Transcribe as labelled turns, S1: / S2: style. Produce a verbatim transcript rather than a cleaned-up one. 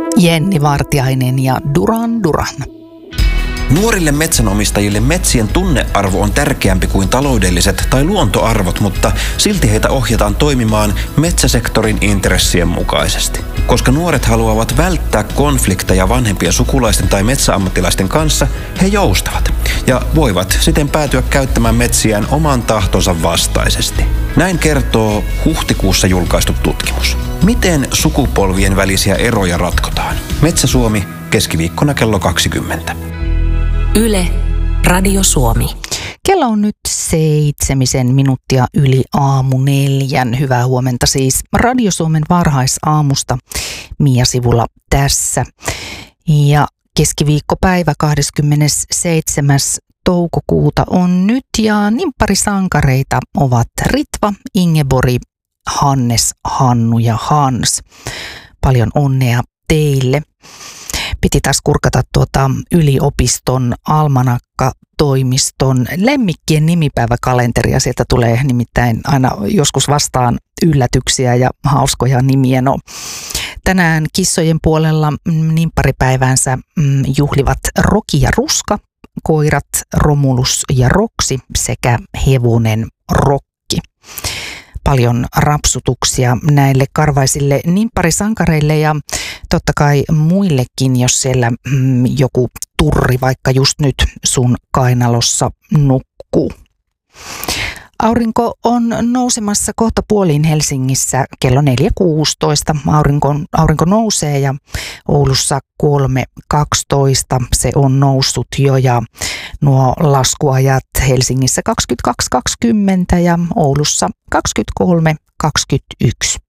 S1: Jenni Vartiainen ja Duran Duran.
S2: Nuorille metsänomistajille metsien tunnearvo on tärkeämpi kuin taloudelliset tai luontoarvot, mutta silti heitä ohjataan toimimaan metsäsektorin intressien mukaisesti. Koska nuoret haluavat välttää konflikteja vanhempien sukulaisten tai metsäammattilaisten kanssa, he joustavat ja voivat siten päätyä käyttämään metsiään oman tahtonsa vastaisesti. Näin kertoo huhtikuussa julkaistu tutkimus. Miten sukupolvien välisiä eroja ratkotaan? Metsä Suomi, keskiviikkona kello kaksikymmentä.
S3: Yle, Radio Suomi.
S1: Kello on nyt seitsemisen minuuttia yli aamu neljän. Hyvää huomenta siis Radio Suomen varhaisaamusta. Mia Sivulla tässä. Ja keskiviikkopäivä kahdeskymmenesseitsemäs toukokuuta on nyt ja nimpparisankareita ovat Ritva, Ingeborg, Hannes, Hannu ja Hans. Paljon onnea teille. Piti taas kurkata tuota yliopiston almanakka-toimiston lemmikkien nimipäiväkalenteria. Sieltä tulee nimittäin aina joskus vastaan yllätyksiä ja hauskoja nimiä. No, tänään kissojen puolella nimpparipäivänsä juhlivat Roki ja Ruska, koirat Romulus ja Roksi sekä hevonen Rokki. Paljon rapsutuksia näille karvaisille nimpparisankareille ja totta kai muillekin, jos siellä mm, joku turri vaikka just nyt sun kainalossa nukkuu. Aurinko on nousemassa kohta puoliin Helsingissä kello neljä kuusitoista. Aurinko, aurinko nousee ja Oulussa kolme kaksitoista se on noussut jo ja nuo laskuajat Helsingissä kaksikymmentäkaksi kaksikymmentä ja Oulussa kaksikymmentäkolme kaksikymmentäyksi.